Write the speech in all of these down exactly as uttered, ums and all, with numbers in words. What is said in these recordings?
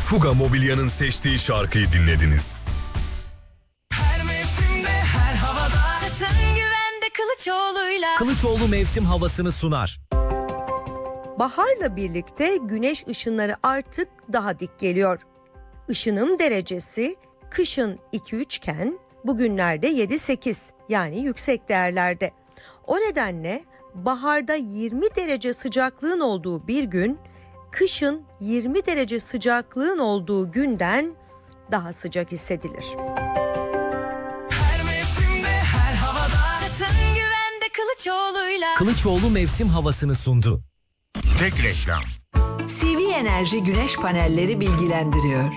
Fuga Mobilya'nın seçtiği şarkıyı dinlediniz. Her mevsimde, her havada. Çatın güvende Kılıçoğlu'yla. Kılıçoğlu mevsim havasını sunar. Baharla birlikte güneş ışınları artık daha dik geliyor. Işınım derecesi kışın iki üç iken bugünlerde yedi sekiz, yani yüksek değerlerde. O nedenle baharda yirmi derece sıcaklığın olduğu bir gün, kışın yirmi derece sıcaklığın olduğu günden daha sıcak hissedilir. Her mevsimde, her havada. Çatın güvende Kılıçoğlu'yla. Kılıçoğlu mevsim havasını sundu. Tek reklam. C V Enerji güneş panelleri bilgilendiriyor.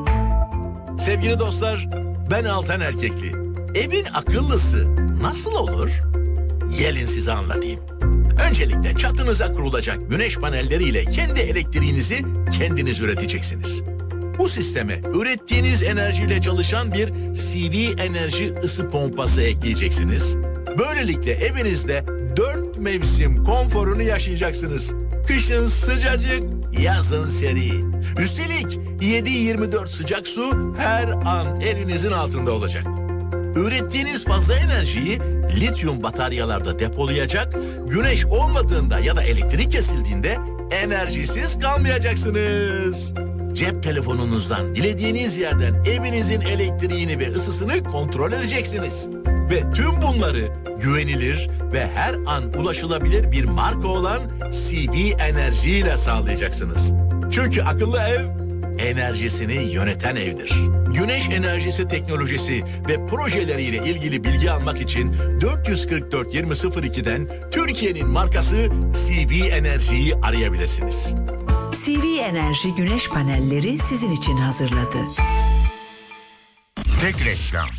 Sevgili dostlar, ben Altan Erkekli. Evin akıllısı nasıl olur? Gelin size anlatayım. Öncelikle çatınıza kurulacak güneş panelleriyle kendi elektriğinizi kendiniz üreteceksiniz. Bu sisteme ürettiğiniz enerjiyle çalışan bir C V Enerji ısı pompası ekleyeceksiniz. Böylelikle evinizde dört mevsim konforunu yaşayacaksınız. Kışın sıcacık, yazın serin. Üstelik yedi yirmi dört sıcak su her an elinizin altında olacak. Ürettiğiniz fazla enerjiyi lityum bataryalarda depolayacak, güneş olmadığında ya da elektrik kesildiğinde enerjisiz kalmayacaksınız. Cep telefonunuzdan dilediğiniz yerden evinizin elektriğini ve ısısını kontrol edeceksiniz. Ve tüm bunları güvenilir ve her an ulaşılabilir bir marka olan C V Enerji ile sağlayacaksınız. Çünkü akıllı ev enerjisini yöneten evdir. Güneş enerjisi teknolojisi ve projeleriyle ilgili bilgi almak için dört yüz kırk dört yirmi sıfır iki'den Türkiye'nin markası C V Enerji'yi arayabilirsiniz. C V Enerji güneş panelleri sizin için hazırladı. Tek reklam.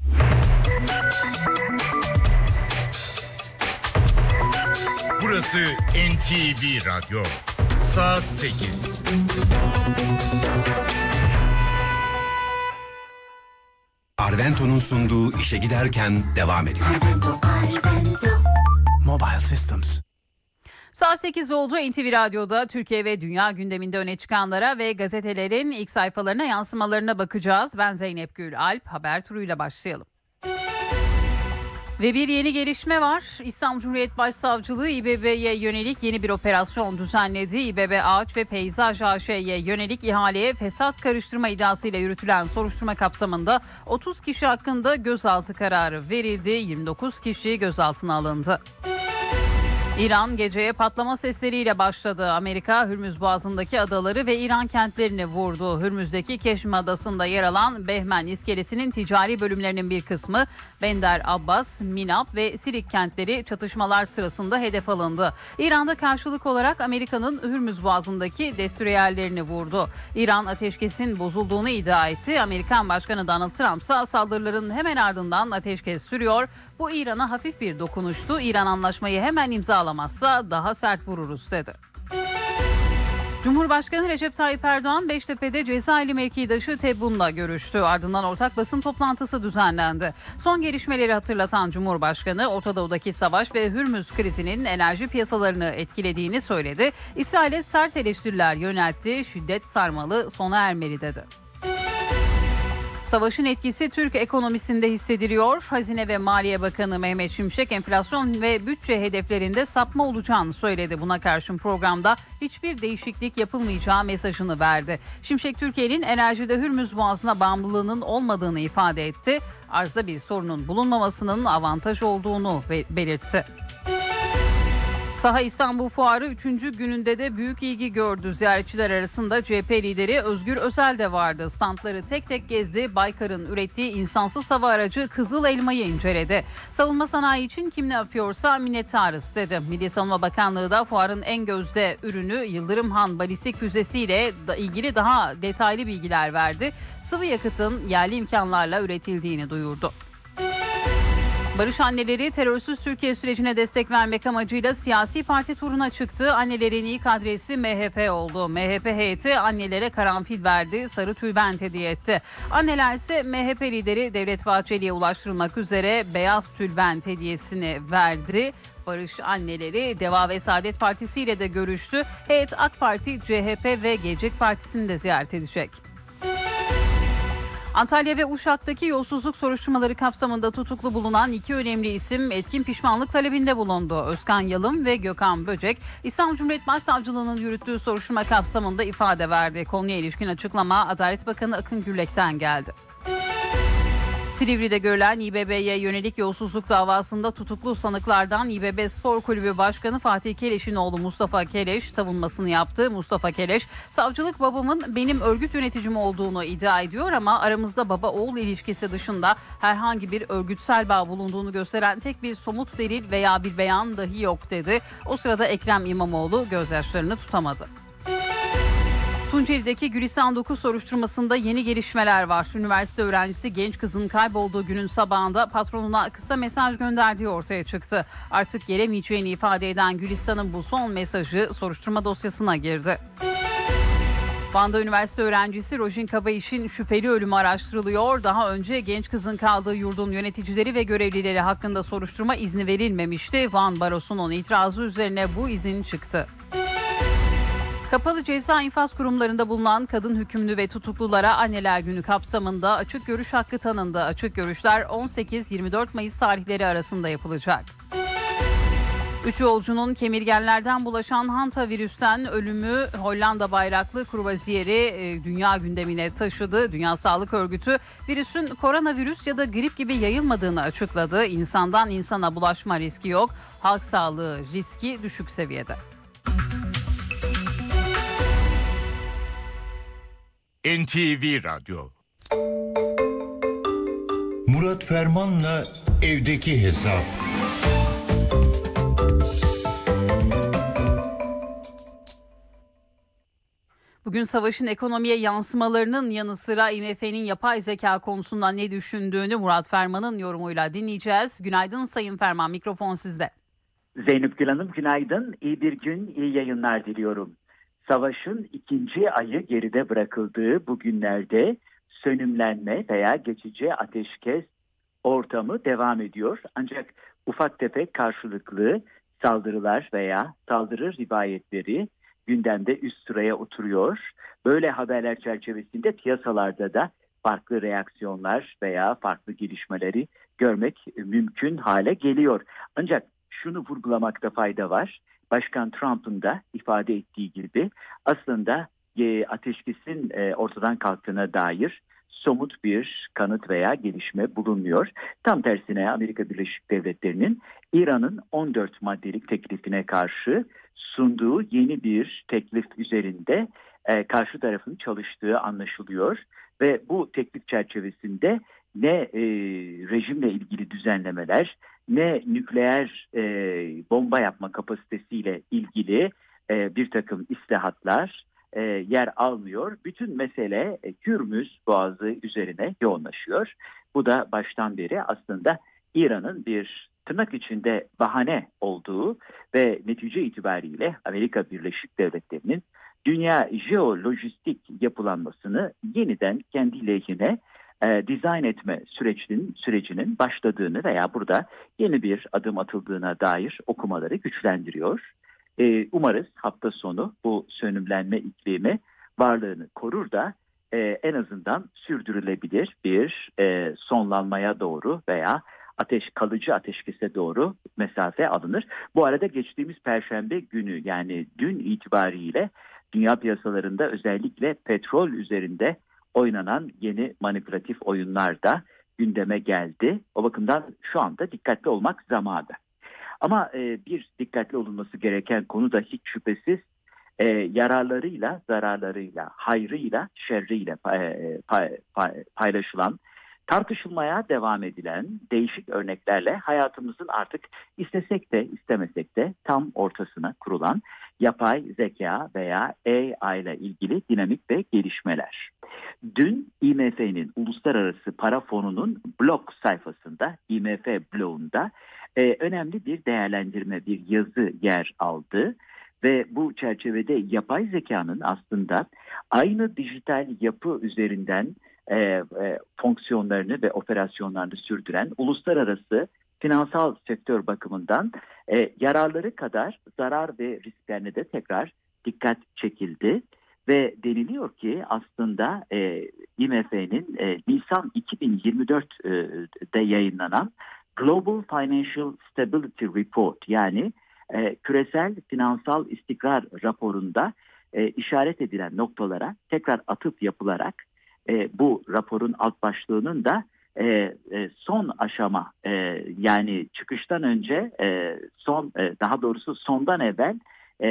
Burası N T V Radyo. Saat sekiz. Arvento'nun sunduğu işe giderken devam ediyor. Arvento, Arvento. Mobile Systems. Saat sekiz oldu. N T V Radyo'da Türkiye ve dünya gündeminde öne çıkanlara ve gazetelerin ilk sayfalarına yansımalarına bakacağız. Ben Zeynep Gül Alp, haber turuyla başlayalım. Ve bir yeni gelişme var. İstanbul Cumhuriyet Başsavcılığı İBB'ye yönelik yeni bir operasyon düzenledi. İBB Ağaç ve Peyzaj A Ş'ye yönelik ihaleye fesat karıştırma iddiasıyla yürütülen soruşturma kapsamında otuz kişi hakkında gözaltı kararı verildi. yirmi dokuz kişi gözaltına alındı. İran geceye patlama sesleriyle başladı. Amerika Hürmüz Boğazı'ndaki adaları ve İran kentlerini vurdu. Hürmüz'deki Keşmi Adası'nda yer alan Behmen iskelesinin ticari bölümlerinin bir kısmı Bender Abbas, Minab ve Sirik kentleri çatışmalar sırasında hedef alındı. İran'da karşılık olarak Amerika'nın Hürmüz Boğazı'ndaki destroyerlerini vurdu. İran ateşkesin bozulduğunu iddia etti. Amerikan Başkanı Donald Trump ise saldırıların hemen ardından ateşkes sürüyor. Bu İran'a hafif bir dokunuştu. İran anlaşmayı hemen imzalamazsa daha sert vururuz dedi. Cumhurbaşkanı Recep Tayyip Erdoğan Beştepe'de cezaevli mevkidaşı Tebboun'la görüştü. Ardından ortak basın toplantısı düzenlendi. Son gelişmeleri hatırlatan Cumhurbaşkanı Orta Doğu'daki savaş ve Hürmüz krizinin enerji piyasalarını etkilediğini söyledi. İsrail'e sert eleştiriler yöneltti. Şiddet sarmalı, sona ermeli dedi. Savaşın etkisi Türk ekonomisinde hissediliyor. Hazine ve Maliye Bakanı Mehmet Şimşek enflasyon ve bütçe hedeflerinde sapma olacağını söyledi. Buna karşın programda hiçbir değişiklik yapılmayacağı mesajını verdi. Şimşek Türkiye'nin enerjide Hürmüz Boğazı'na bağımlılığının olmadığını ifade etti. Arzda bir sorunun bulunmamasının avantaj olduğunu belirtti. Saha İstanbul Fuarı üçüncü gününde de büyük ilgi gördü. Ziyaretçiler arasında C H P lideri Özgür Özel de vardı. Standları tek tek gezdi. Baykar'ın ürettiği insansız hava aracı Kızıl Elma'yı inceledi. Savunma sanayi için kim ne yapıyorsa minnettarız dedi. Milli Savunma Bakanlığı da fuarın en gözde ürünü Yıldırım Han balistik füzesiyle ilgili daha detaylı bilgiler verdi. Sıvı yakıtın yerli imkanlarla üretildiğini duyurdu. Barış anneleri terörsüz Türkiye sürecine destek vermek amacıyla siyasi parti turuna çıktı. Annelerin ilk adresi M H P oldu. M H P heyeti annelere karanfil verdi, sarı tülbent hediye etti. Anneler ise M H P lideri Devlet Bahçeli'ye ulaştırılmak üzere beyaz tülbent hediyesini verdi. Barış anneleri Deva ve Saadet Partisi ile de görüştü. Heyet AK Parti, C H P ve Gelecek Partisi'ni de ziyaret edecek. Antalya ve Uşak'taki yolsuzluk soruşturmaları kapsamında tutuklu bulunan iki önemli isim etkin pişmanlık talebinde bulundu. Özkan Yalım ve Gökhan Böcek, İstanbul Cumhuriyet Başsavcılığı'nın yürüttüğü soruşturma kapsamında ifade verdi. Konuya ilişkin açıklama Adalet Bakanı Akın Gürlek'ten geldi. Silivri'de görülen İBB'ye yönelik yolsuzluk davasında tutuklu sanıklardan İBB Spor Kulübü Başkanı Fatih Keleş'in oğlu Mustafa Keleş savunmasını yaptı. Mustafa Keleş, savcılık babamın benim örgüt yöneticim olduğunu iddia ediyor ama aramızda baba-oğul ilişkisi dışında herhangi bir örgütsel bağ bulunduğunu gösteren tek bir somut delil veya bir beyan dahi yok dedi. O sırada Ekrem İmamoğlu gözyaşlarını tutamadı. Tunceli'deki Gülistan dokuz soruşturmasında yeni gelişmeler var. Üniversite öğrencisi genç kızın kaybolduğu günün sabahında patronuna kısa mesaj gönderdiği ortaya çıktı. Artık gelemeyeceğini ifade eden Gülistan'ın bu son mesajı soruşturma dosyasına girdi. Van'da üniversite öğrencisi Rojin Kabayiş'in şüpheli ölümü araştırılıyor. Daha önce genç kızın kaldığı yurdun yöneticileri ve görevlileri hakkında soruşturma izni verilmemişti. Van Barosu'nun itirazı üzerine bu izin çıktı. Kapalı ceza infaz kurumlarında bulunan kadın hükümlü ve tutuklulara Anneler Günü kapsamında açık görüş hakkı tanındı. Açık görüşler on sekiz yirmi dört Mayıs tarihleri arasında yapılacak. Üç yolcunun kemirgenlerden bulaşan hantavirüsten ölümü Hollanda bayraklı kruvaziyeri dünya gündemine taşıdı. Dünya Sağlık Örgütü virüsün koronavirüs ya da grip gibi yayılmadığını açıkladı. İnsandan insana bulaşma riski yok. Halk sağlığı riski düşük seviyede. N T V Radyo. Murat Ferman'la evdeki hesap. Bugün savaşın ekonomiye yansımalarının yanı sıra I M F'nin yapay zeka konusunda ne düşündüğünü Murat Ferman'ın yorumuyla dinleyeceğiz. Günaydın Sayın Ferman, mikrofon sizde. Zeynep Gül Hanım günaydın, iyi bir gün, iyi yayınlar diliyorum. Savaşın ikinci ayı geride bırakıldığı bu günlerde sönümlenme veya geçici ateşkes ortamı devam ediyor. Ancak ufak tefek karşılıklı saldırılar veya saldırı rivayetleri gündemde üst sıraya oturuyor. Böyle haberler çerçevesinde piyasalarda da farklı reaksiyonlar veya farklı gelişmeleri görmek mümkün hale geliyor. Ancak şunu vurgulamakta fayda var. Başkan Trump'ın da ifade ettiği gibi aslında e, ateşkesin e, ortadan kalktığına dair somut bir kanıt veya gelişme bulunmuyor. Tam tersine Amerika Birleşik Devletleri'nin İran'ın on dört maddelik teklifine karşı sunduğu yeni bir teklif üzerinde e, karşı tarafın çalıştığı anlaşılıyor. Ve bu teklif çerçevesinde ne e, rejimle ilgili düzenlemeler ne nükleer e, bomba yapma kapasitesiyle ilgili e, bir takım islahatlar e, yer almıyor. Bütün mesele e, Hürmüz Boğazı üzerine yoğunlaşıyor. Bu da baştan beri aslında İran'ın bir tırnak içinde bahane olduğu ve netice itibariyle Amerika Birleşik Devletleri'nin dünya jeolojistik yapılanmasını yeniden kendi lehine e, dizayn etme sürecinin, sürecinin başladığını veya burada yeni bir adım atıldığına dair okumaları güçlendiriyor. E, umarız hafta sonu bu sönümlenme iklimi varlığını korur da e, en azından sürdürülebilir bir e, sonlanmaya doğru veya ateş kalıcı ateşkese doğru mesafe alınır. Bu arada geçtiğimiz Perşembe günü yani dün itibariyle dünya piyasalarında özellikle petrol üzerinde oynanan yeni manipülatif oyunlar da gündeme geldi. O bakımdan şu anda dikkatli olmak zamanı. Ama e, bir dikkatli olunması gereken konu da hiç şüphesiz e, yararlarıyla, zararlarıyla, hayrıyla, şerriyle pay, pay, pay, paylaşılan, tartışılmaya devam edilen değişik örneklerle hayatımızın artık istesek de istemesek de tam ortasına kurulan yapay zeka veya A I ile ilgili dinamik ve gelişmeler. dün I M F'nin Uluslararası Para Fonu'nun blog sayfasında, I M F blogunda e, önemli bir değerlendirme, bir yazı yer aldı. Ve bu çerçevede yapay zekanın aslında aynı dijital yapı üzerinden e, e, fonksiyonlarını ve operasyonlarını sürdüren uluslararası finansal sektör bakımından e, yararları kadar zarar ve risklerine de tekrar dikkat çekildi. Ve deniliyor ki aslında e, I M F'nin e, Nisan iki bin yirmi dört'te yayınlanan Global Financial Stability Report, yani e, küresel finansal istikrar raporunda e, işaret edilen noktalara tekrar atıf yapılarak e, bu raporun alt başlığının da e, e, son aşama, e, yani çıkıştan önce e, son e, daha doğrusu sondan evvel e,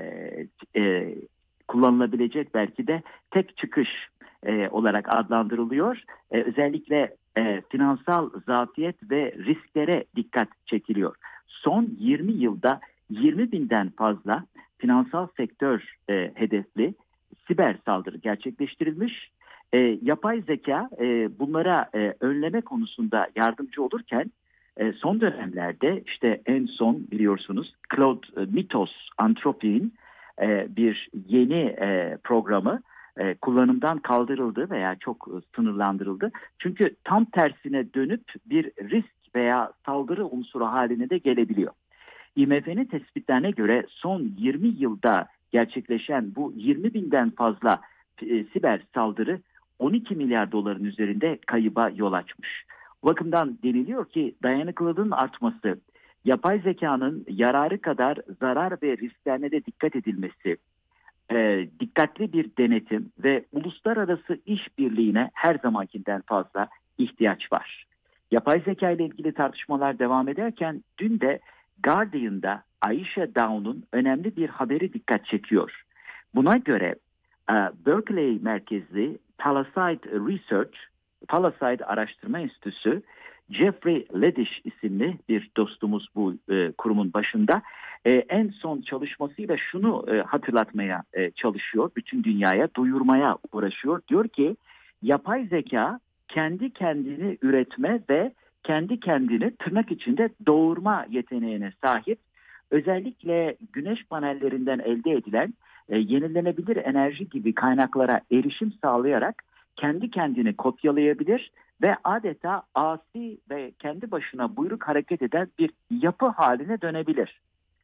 e, kullanılabilecek belki de tek çıkış e, olarak adlandırılıyor. E, özellikle e, finansal zafiyet ve risklere dikkat çekiliyor. Son yirmi yılda yirmi binden fazla finansal sektör e, hedefli siber saldırı gerçekleştirilmiş. E, yapay zeka e, bunlara e, önleme konusunda yardımcı olurken e, son dönemlerde işte en son biliyorsunuz Claude e, Mythos Anthropic'in e, bir yeni e, programı e, kullanımdan kaldırıldı veya çok e, sınırlandırıldı. Çünkü tam tersine dönüp bir risk veya saldırı unsuru haline de gelebiliyor. I M F'nin tespitlerine göre son yirmi yılda gerçekleşen bu yirmi binden fazla e, siber saldırı on iki milyar doların üzerinde kayıba yol açmış. Bu bakımdan deniliyor ki dayanıklılığın artması, yapay zekanın yararı kadar zarar ve risklerine de dikkat edilmesi, e, dikkatli bir denetim ve uluslararası işbirliğine her zamankinden fazla ihtiyaç var. Yapay zeka ile ilgili tartışmalar devam ederken dün de Guardian'da Aisha Down'un önemli bir haberi dikkat çekiyor. Buna göre Berkeley merkezli Palisade Research, Palisade Araştırma Enstitüsü, Jeffrey Ledish isimli bir dostumuz bu e, kurumun başında e, en son çalışmasıyla şunu e, hatırlatmaya e, çalışıyor, bütün dünyaya duyurmaya uğraşıyor. Diyor ki yapay zeka kendi kendini üretme ve kendi kendini tırnak içinde doğurma yeteneğine sahip. Özellikle güneş panellerinden elde edilen e, yenilenebilir enerji gibi kaynaklara erişim sağlayarak kendi kendini kopyalayabilir ve adeta asi ve kendi başına buyruk hareket eden bir yapı haline dönebilir.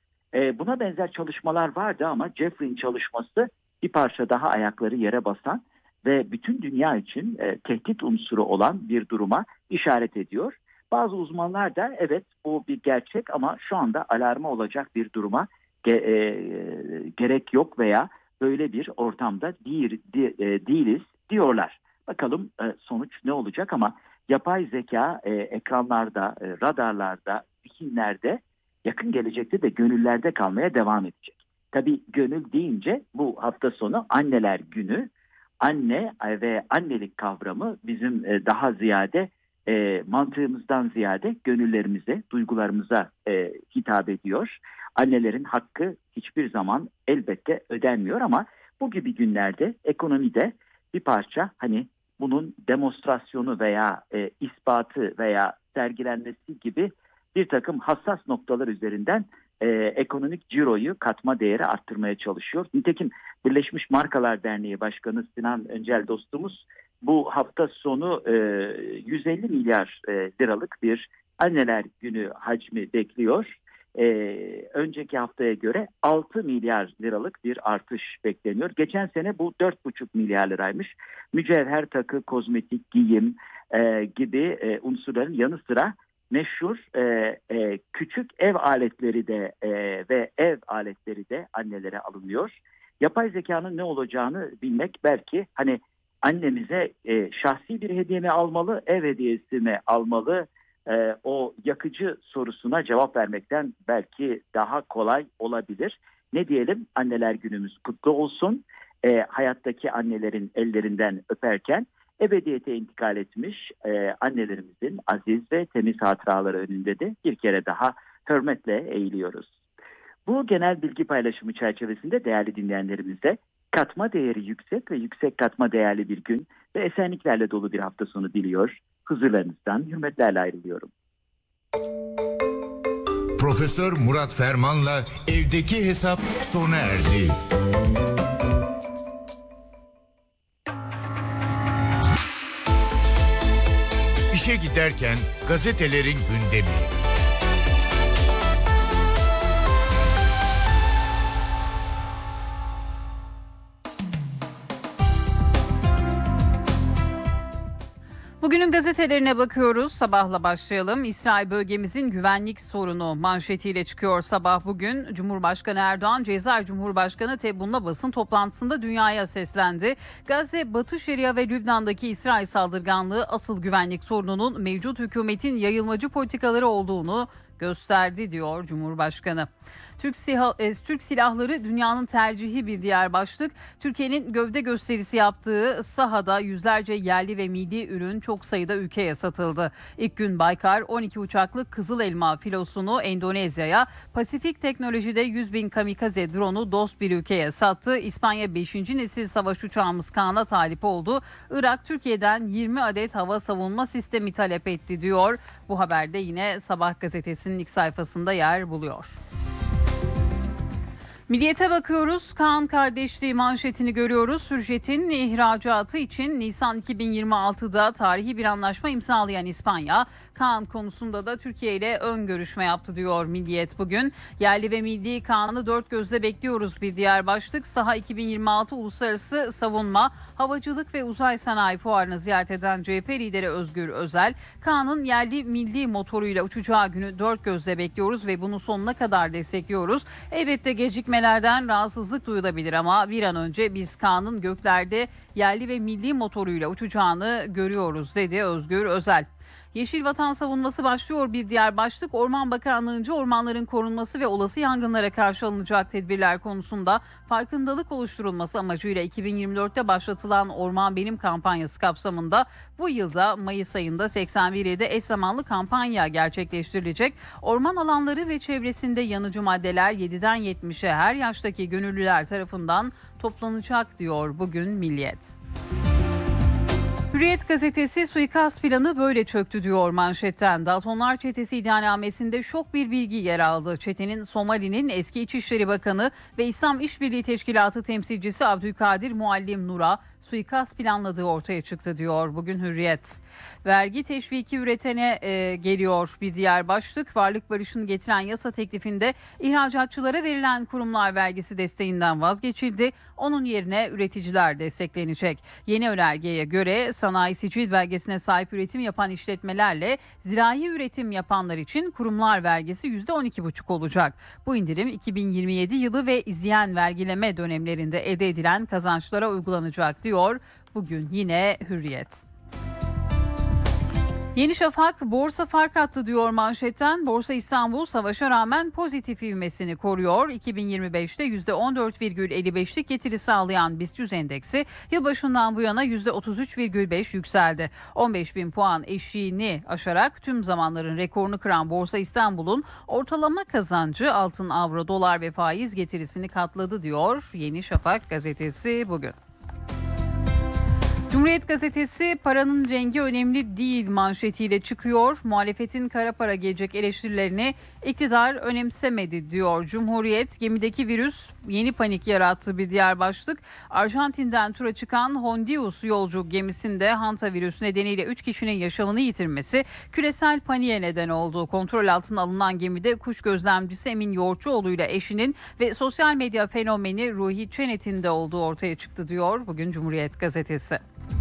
E, buna benzer çalışmalar vardı ama Jeffrey'in çalışması bir parça daha ayakları yere basan ve bütün dünya için e, tehdit unsuru olan bir duruma işaret ediyor. Bazı uzmanlar da evet bu bir gerçek ama şu anda alarma olacak bir duruma ge- e, gerek yok veya böyle bir ortamda değil, di, e, değiliz diyorlar. Bakalım e, sonuç ne olacak ama yapay zeka e, ekranlarda, e, radarlarda, zihinlerde yakın gelecekte de gönüllerde kalmaya devam edecek. Tabii gönül deyince bu hafta sonu Anneler Günü. Anne ve annelik kavramı bizim e, daha ziyade e, mantığımızdan ziyade gönüllerimize, duygularımıza e, hitap ediyor. Annelerin hakkı hiçbir zaman elbette ödenmiyor ama bu gibi günlerde ekonomide bir parça hani bunun demonstrasyonu veya e, ispatı veya sergilenmesi gibi bir takım hassas noktalar üzerinden e, ekonomik ciroyu, katma değeri arttırmaya çalışıyor. Nitekim Birleşmiş Markalar Derneği Başkanı Sinan Öncel dostumuz bu hafta sonu e, yüz elli milyar e, liralık bir Anneler Günü hacmi bekliyor. E, önceki haftaya göre altı milyar liralık bir artış bekleniyor. Geçen sene bu dört buçuk milyar liraymış. Mücevher, takı, kozmetik, giyim e, gibi e, unsurların yanı sıra meşhur e, e, küçük ev aletleri de e, ve ev aletleri de annelere alınıyor. Yapay zekanın ne olacağını bilmek belki hani annemize e, şahsi bir hediye mi almalı, ev hediyesi mi almalı? E, o yakıcı sorusuna cevap vermekten belki daha kolay olabilir. Ne diyelim, Anneler Günümüz kutlu olsun. E, hayattaki annelerin ellerinden öperken ebediyete intikal etmiş e, annelerimizin aziz ve temiz hatıraları önünde de bir kere daha hürmetle eğiliyoruz. Bu genel bilgi paylaşımı çerçevesinde değerli dinleyenlerimize Katma değeri yüksek ve yüksek katma değerli bir gün ve esenliklerle dolu bir hafta sonu diliyor. Huzurlarınızdan hürmetlerle ayrılıyorum. Profesör Murat Ferman'la evdeki hesap sona erdi. İşe giderken gazetelerin gündemi. Bugünün gazetelerine bakıyoruz. Sabahla başlayalım. İsrail bölgemizin güvenlik sorunu manşetiyle çıkıyor sabah bugün. Cumhurbaşkanı Erdoğan, Cezayir Cumhurbaşkanı Tebbun'la basın toplantısında dünyaya seslendi. Gazze, Batı Şeria ve Lübnan'daki İsrail saldırganlığı asıl güvenlik sorununun mevcut hükümetin yayılmacı politikaları olduğunu gösterdi diyor Cumhurbaşkanı. Türk, siha, e, Türk silahları dünyanın tercihi bir diğer başlık. Türkiye'nin gövde gösterisi yaptığı sahada yüzlerce yerli ve milli ürün çok sayıda ülkeye satıldı. İlk gün Baykar on iki uçaklı Kızıl Elma filosunu Endonezya'ya, Pasifik Teknoloji'de yüz bin kamikaze drone'u dost bir ülkeye sattı. İspanya beşinci nesil savaş uçağımız Kaan'a talip oldu. Irak Türkiye'den yirmi adet hava savunma sistemi talep etti diyor. Bu haberde yine Sabah gazetesinin ilk sayfasında yer buluyor. Milliyete bakıyoruz. Kaan kardeşliği manşetini görüyoruz. Hürjet'in ihracatı için Nisan iki bin yirmi altıda tarihi bir anlaşma imzalayan İspanya, Kaan konusunda da Türkiye ile ön görüşme yaptı diyor Milliyet bugün. Yerli ve milli Kaan'ı dört gözle bekliyoruz bir diğer başlık. Saha iki bin yirmi altı Uluslararası Savunma, Havacılık ve Uzay Sanayi Fuarı'nı ziyaret eden C H P lideri Özgür Özel, Kaan'ın yerli milli motoruyla uçacağı günü dört gözle bekliyoruz ve bunu sonuna kadar destekliyoruz. Elbette gecikmelerden rahatsızlık duyulabilir ama bir an önce biz Kaan'ın göklerde yerli ve milli motoruyla uçacağını görüyoruz dedi Özgür Özel. Yeşil Vatan Savunması başlıyor bir diğer başlık. Orman Bakanlığı'nca ormanların korunması ve olası yangınlara karşı alınacak tedbirler konusunda farkındalık oluşturulması amacıyla iki bin yirmi dörtte başlatılan Orman Benim kampanyası kapsamında bu yılda Mayıs ayında seksen bir ilde eş zamanlı kampanya gerçekleştirilecek. Orman alanları ve çevresinde yanıcı maddeler yediden yetmişe her yaştaki gönüllüler tarafından toplanacak diyor bugün Milliyet. Hürriyet gazetesi suikast planı böyle çöktü diyor manşetten. Daltonlar çetesi iddianamesinde şok bir bilgi yer aldı. Çetenin Somali'nin eski İçişleri Bakanı ve İslam İşbirliği Teşkilatı temsilcisi Abdülkadir Muallim Nur'a suikast planladığı ortaya çıktı diyor bugün Hürriyet. Vergi teşviki üretene e, geliyor bir diğer başlık. Varlık barışını getiren yasa teklifinde ihracatçılara verilen kurumlar vergisi desteğinden vazgeçildi. Onun yerine üreticiler desteklenecek. Yeni önergeye göre sanayi sicil belgesine sahip üretim yapan işletmelerle zirai üretim yapanlar için kurumlar vergisi yüzde on iki buçuk olacak. Bu indirim iki bin yirmi yedi yılı ve izleyen vergileme dönemlerinde elde edilen kazançlara uygulanacak diyor bugün yine Hürriyet. Yeni Şafak borsa fark attı diyor manşetten. Borsa İstanbul savaşa rağmen pozitif ivmesini koruyor. iki bin yirmi beşte yüzde on dört virgül elli beşlik getiri sağlayan BIST yüz endeksi yılbaşından bu yana yüzde otuz üç virgül beş yükseldi. on beş bin puan eşiğini aşarak tüm zamanların rekorunu kıran Borsa İstanbul'un ortalama kazancı altın, avro, dolar ve faiz getirisini katladı diyor Yeni Şafak gazetesi bugün. Cumhuriyet gazetesi paranın rengi önemli değil manşetiyle çıkıyor. Muhalefetin kara para gelecek eleştirilerini iktidar önemsemedi diyor Cumhuriyet. Gemideki virüs yeni panik yarattı bir diğer başlık. Arjantin'den tura çıkan Hondius yolcu gemisinde hanta virüsü nedeniyle üç kişinin yaşamını yitirmesi küresel paniğe neden oldu. Kontrol altına alınan gemide kuş gözlemcisi Emin Yoğurtçuoğlu ile eşinin ve sosyal medya fenomeni Ruhi Çenet'in de olduğu ortaya çıktı diyor bugün Cumhuriyet gazetesi.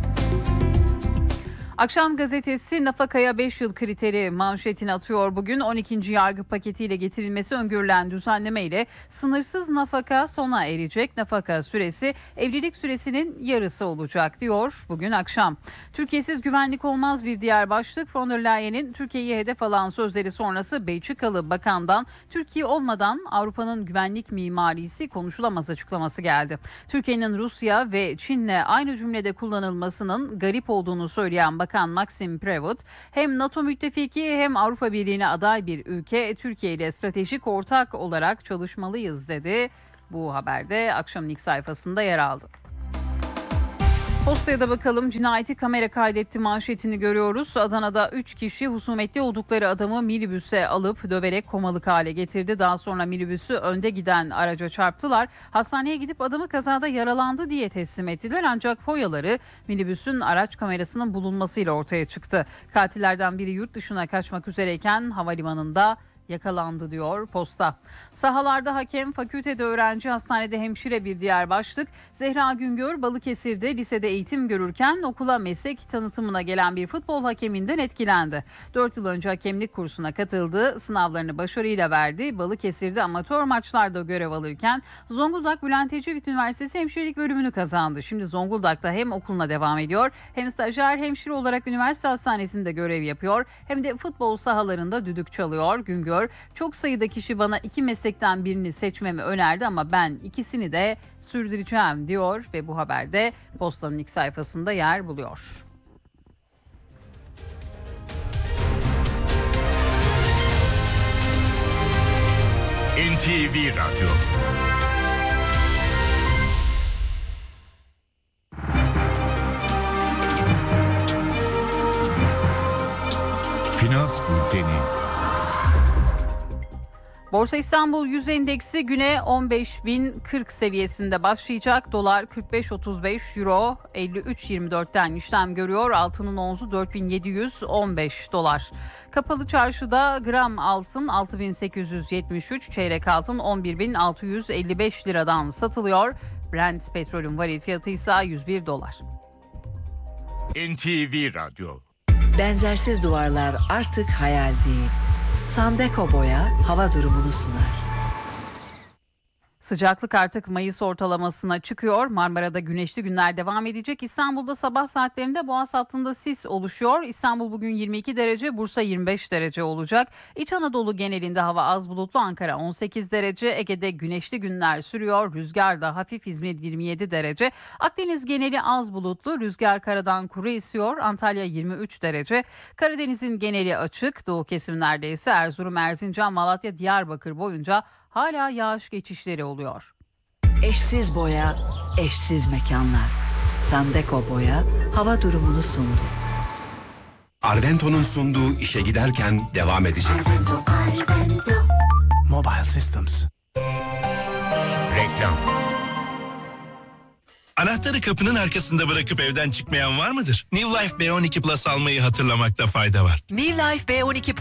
Akşam gazetesi nafakaya beş yıl kriteri manşetini atıyor bugün. on ikinci yargı paketiyle getirilmesi öngörülen düzenleme ile sınırsız nafaka sona erecek. Nafaka süresi evlilik süresinin yarısı olacak diyor bugün akşam. Türkiye'siz güvenlik olmaz bir diğer başlık. Von der Leyen'in Türkiye'yi hedef alan sözleri sonrası Belçikalı bakandan Türkiye olmadan Avrupa'nın güvenlik mimarisi konuşulamaz açıklaması geldi. Türkiye'nin Rusya ve Çin'le aynı cümlede kullanılmasının garip olduğunu söyleyen bakan Maxim Prevot, hem NATO müttefiki hem Avrupa Birliği'ne aday bir ülke Türkiye ile stratejik ortak olarak çalışmalıyız dedi Bu haberde akşamın ilk sayfasında yer aldı. Postaya da bakalım. Cinayeti kamera kaydetti manşetini görüyoruz. Adana'da üç kişi husumetli oldukları adamı minibüse alıp döverek komalık hale getirdi. Daha sonra minibüsü önde giden araca çarptılar. Hastaneye gidip adamı kazada yaralandı diye teslim ettiler. Ancak foyaları minibüsün araç kamerasının bulunmasıyla ortaya çıktı. Katillerden biri yurt dışına kaçmak üzereyken havalimanında yakalandı diyor Posta. Sahalarda hakem, fakültede öğrenci, hastanede hemşire bir diğer başlık. Zehra Güngör Balıkesir'de lisede eğitim görürken okula meslek tanıtımına gelen bir futbol hakeminden etkilendi. dört yıl önce hakemlik kursuna katıldı. Sınavlarını başarıyla verdi. Balıkesir'de amatör maçlarda görev alırken Zonguldak Bülent Ecevit Üniversitesi hemşirelik bölümünü kazandı. Şimdi Zonguldak'ta hem okuluna devam ediyor, hem stajyer hemşire olarak üniversite hastanesinde görev yapıyor, hem de futbol sahalarında düdük çalıyor. Güngör, çok sayıda kişi bana iki meslekten birini seçmemi önerdi ama ben ikisini de sürdüreceğim diyor ve bu haberde Posta'nın ilk sayfasında yer buluyor. N T V Radyo. Finans Bülteni. Borsa İstanbul yüz endeksi güne on beş bin kırk seviyesinde başlayacak. Dolar kırk beş otuz beş, euro elli üç yirmi dörtten işlem görüyor. Altının onzu dört bin yedi yüz on beş dolar. Kapalı çarşıda gram altın altı bin sekiz yüz yetmiş üç, çeyrek altın on bir bin altı yüz elli beş liradan satılıyor. Brent petrolün varil fiyatı ise yüz bir dolar. N T V Radyo. Benzersiz duvarlar artık hayal değil. Sandeko Boya hava durumunu sunar. Sıcaklık artık Mayıs ortalamasına çıkıyor. Marmara'da güneşli günler devam edecek. İstanbul'da sabah saatlerinde Boğaz hattında sis oluşuyor. İstanbul bugün yirmi iki derece, Bursa yirmi beş derece olacak. İç Anadolu genelinde hava az bulutlu, Ankara on sekiz derece. Ege'de güneşli günler sürüyor. Rüzgar da hafif, İzmir yirmi yedi derece. Akdeniz geneli az bulutlu, rüzgar karadan kuru esiyor. Antalya yirmi üç derece. Karadeniz'in geneli açık. Doğu kesimlerde ise Erzurum, Erzincan, Malatya, Diyarbakır boyunca hala yağış geçişleri oluyor. Eşsiz boya, eşsiz mekanlar. Sandeko Boya hava durumunu sundu. Arvento'nun sunduğu işe giderken devam edecek. Arvento, Arvento. Mobile Systems. Reklam. Anahtarı kapının arkasında bırakıp evden çıkmayan var mıdır? New Life B on iki Plus almayı hatırlamakta fayda var. New Life B on iki